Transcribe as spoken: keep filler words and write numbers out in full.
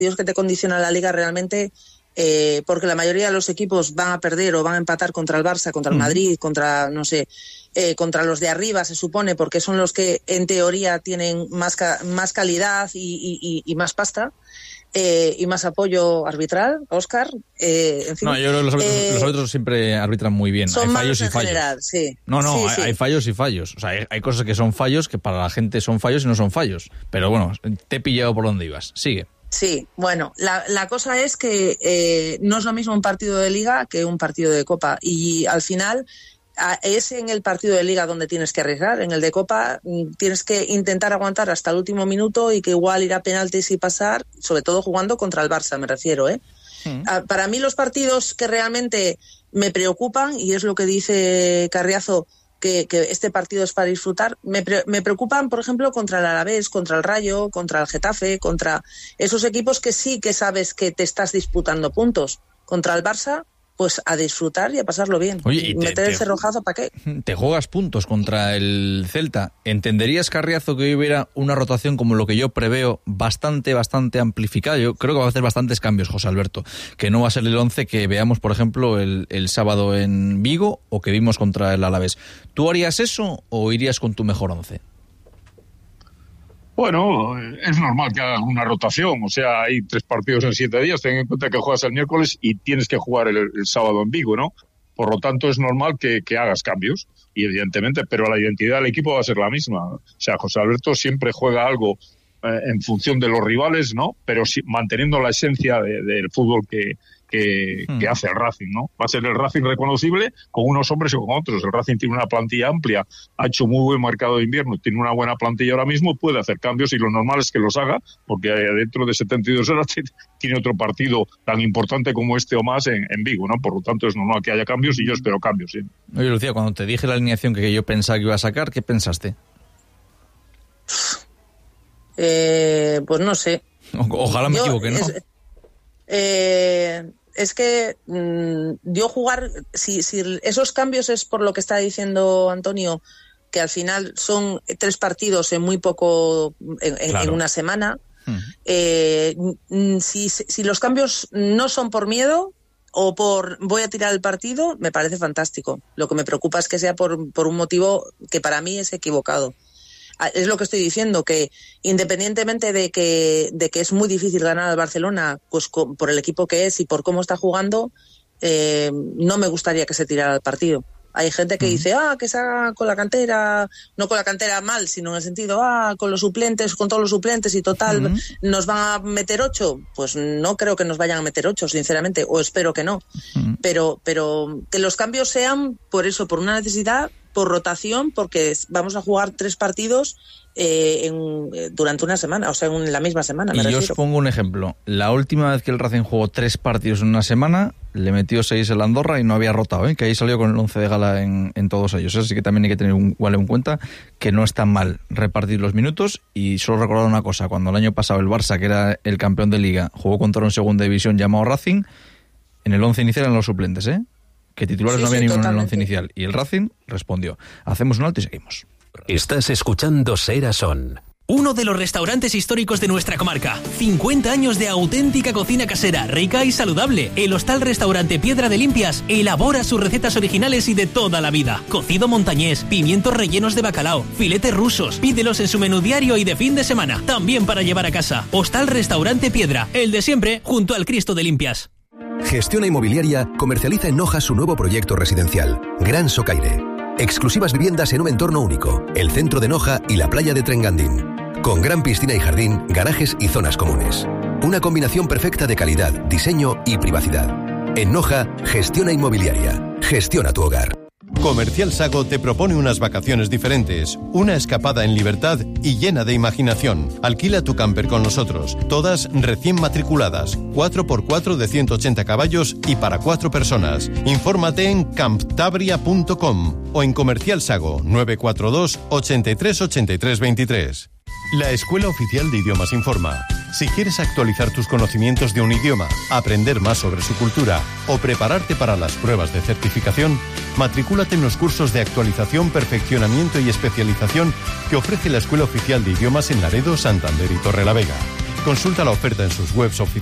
partidos que te condiciona la Liga realmente, eh, porque la mayoría de los equipos van a perder o van a empatar contra el Barça, contra el Madrid, contra, no sé, eh, contra los de arriba, se supone, porque son los que en teoría tienen más, ca- más calidad y, y, y más pasta. Eh, y más apoyo arbitral, Óscar. Eh, en fin, no, yo creo que los árbitros, eh, los árbitros siempre arbitran muy bien. Son hay malos fallos y en fallos. general, sí. No, no, sí, hay, sí. hay fallos y fallos. O sea, hay, hay cosas que son fallos que para la gente son fallos y no son fallos. Pero bueno, te he pillado por donde ibas. Sigue. Sí, bueno, la, la cosa es que eh, no es lo mismo un partido de Liga que un partido de Copa. Y al final es en el partido de Liga donde tienes que arriesgar. En el de Copa tienes que intentar aguantar hasta el último minuto y que igual ir a penaltis y pasar, sobre todo jugando contra el Barça, me refiero, ¿eh? Mm. Para mí los partidos que realmente me preocupan, y es lo que dice Carriazo, que, que este partido es para disfrutar, me, pre, me preocupan, por ejemplo, contra el Alavés, contra el Rayo, contra el Getafe, contra esos equipos que sí que sabes que te estás disputando puntos. Contra el Barça, pues a disfrutar y a pasarlo bien. Oye, y te, meter te, el cerrojazo, ¿para qué? Te juegas puntos contra el Celta. ¿Entenderías, Carriazo, que hoy hubiera una rotación como lo que yo preveo, bastante, bastante amplificada? Yo creo que va a hacer bastantes cambios, José Alberto, que no va a ser el once que veamos, por ejemplo, el, el sábado en Vigo o que vimos contra el Alavés. ¿Tú harías eso o irías con tu mejor once? Bueno, es normal que hagas una rotación, o sea, hay tres partidos en siete días, ten en cuenta que juegas el miércoles y tienes que jugar el, el sábado en Vigo, ¿no? Por lo tanto, es normal que, que hagas cambios, y evidentemente, pero la identidad del equipo va a ser la misma. O sea, José Alberto siempre juega algo eh, en función de los rivales, ¿no? Pero sí, manteniendo la esencia de, del fútbol que, que, hmm. que hace el Racing, ¿no? Va a ser el Racing reconocible con unos hombres y con otros. El Racing tiene una plantilla amplia, ha hecho muy buen mercado de invierno, tiene una buena plantilla ahora mismo, puede hacer cambios y lo normal es que los haga, porque dentro de setenta y dos horas tiene otro partido tan importante como este o más en, en Vigo, ¿no? Por lo tanto es normal que haya cambios y yo espero cambios, ¿sí? Oye, Lucía, cuando te dije la alineación que yo pensaba que iba a sacar, ¿qué pensaste? Eh, pues no sé. O, ojalá me yo, equivoque, ¿no? Es, eh... Es que mmm, yo jugar, si, si esos cambios es por lo que está diciendo Antonio, que al final son tres partidos en muy poco, en, claro. en una semana, uh-huh. eh, si, si los cambios no son por miedo o por voy a tirar el partido, me parece fantástico. Lo que me preocupa es que sea por, por un motivo que para mí es equivocado. Es lo que estoy diciendo, que independientemente de que de que es muy difícil ganar al Barcelona, pues con, por el equipo que es y por cómo está jugando, eh, no me gustaría que se tirara el partido. Hay gente que uh-huh. dice, ah, que se haga con la cantera, no con la cantera mal, sino en el sentido, ah, con los suplentes, con todos los suplentes y total, uh-huh. ¿nos van a meter ocho? Pues no creo que nos vayan a meter ocho, sinceramente, o espero que no. Uh-huh. Pero, pero que los cambios sean por eso, por una necesidad, por rotación, porque vamos a jugar tres partidos eh, en, durante una semana, o sea, en la misma semana. Me y refiero. Yo os pongo un ejemplo. La última vez que el Racing jugó tres partidos en una semana, le metió seis el Andorra y no había rotado, ¿eh? Que ahí salió con el once de gala en, en todos ellos. Así que también hay que tener un, igual en cuenta que no es tan mal repartir los minutos. Y solo recordar una cosa, cuando el año pasado el Barça, que era el campeón de Liga, jugó contra un segunda división llamado Racing, en el once inicial eran los suplentes, ¿eh? Que titulares sí, no había sí, ninguno en el once inicial. Y el Racing respondió, hacemos un alto y seguimos. Estás escuchando Sera Son. Uno de los restaurantes históricos de nuestra comarca. cincuenta años de auténtica cocina casera, rica y saludable. El Hostal Restaurante Piedra de Limpias elabora sus recetas originales y de toda la vida. Cocido montañés, pimientos rellenos de bacalao, filetes rusos. Pídelos en su menú diario y de fin de semana. También para llevar a casa. Hostal Restaurante Piedra, el de siempre, junto al Cristo de Limpias. Gestiona Inmobiliaria comercializa en Noja su nuevo proyecto residencial, Gran Socaire. Exclusivas viviendas en un entorno único, el centro de Noja y la playa de Trengandín. Con gran piscina y jardín, garajes y zonas comunes. Una combinación perfecta de calidad, diseño y privacidad. En Noja, Gestiona Inmobiliaria. Gestiona tu hogar. Comercial Sago te propone unas vacaciones diferentes, una escapada en libertad y llena de imaginación. Alquila tu camper con nosotros, todas recién matriculadas, cuatro por cuatro de ciento ochenta caballos y para cuatro personas. Infórmate en camptabria punto com o en Comercial Sago nueve cuatro dos, ochenta y tres, ochenta y tres, veintitrés. La Escuela Oficial de Idiomas informa. Si quieres actualizar tus conocimientos de un idioma, aprender más sobre su cultura o prepararte para las pruebas de certificación, matricúlate en los cursos de actualización, perfeccionamiento y especialización que ofrece la Escuela Oficial de Idiomas en Laredo, Santander y Torrelavega. Consulta la oferta en sus webs oficiales.